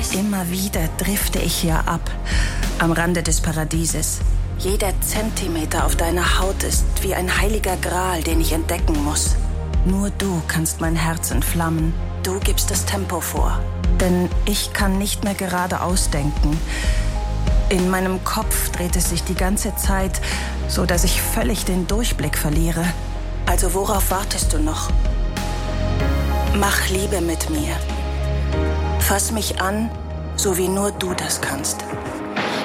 Immer wieder drifte ich hier ab, am Rande des Paradieses. Jeder Zentimeter auf deiner Haut ist wie ein heiliger Gral, den ich entdecken muss. Nur du kannst mein Herz entflammen. Du gibst das Tempo vor. Denn ich kann nicht mehr geradeaus denken. In meinem Kopf dreht es sich die ganze Zeit, so dass ich völlig den Durchblick verliere. Also worauf wartest du noch? Mach Liebe mit mir. Fass mich an, so wie nur du das kannst.